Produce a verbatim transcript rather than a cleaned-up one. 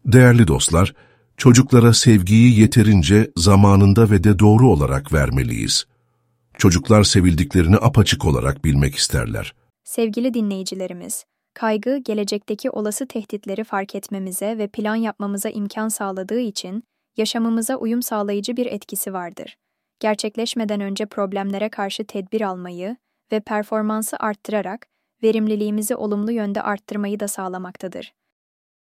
Değerli dostlar, çocuklara sevgiyi yeterince, zamanında ve de doğru olarak vermeliyiz. Çocuklar sevildiklerini apaçık olarak bilmek isterler. Sevgili dinleyicilerimiz, kaygı gelecekteki olası tehditleri fark etmemize ve plan yapmamıza imkan sağladığı için yaşamımıza uyum sağlayıcı bir etkisi vardır. Gerçekleşmeden önce problemlere karşı tedbir almayı ve performansı arttırarak verimliliğimizi olumlu yönde arttırmayı da sağlamaktadır.